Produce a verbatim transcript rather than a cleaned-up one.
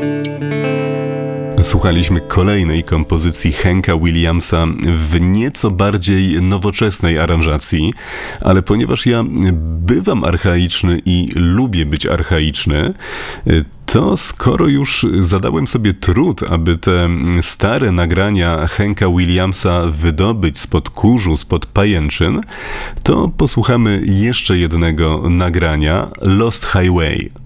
Słuchaliśmy kolejnej kompozycji Hanka Williamsa w nieco bardziej nowoczesnej aranżacji, ale ponieważ ja bywam archaiczny i lubię być archaiczny, to skoro już zadałem sobie trud, aby te stare nagrania Hanka Williamsa wydobyć spod kurzu, spod pajęczyn, to posłuchamy jeszcze jednego nagrania, Lost Highway.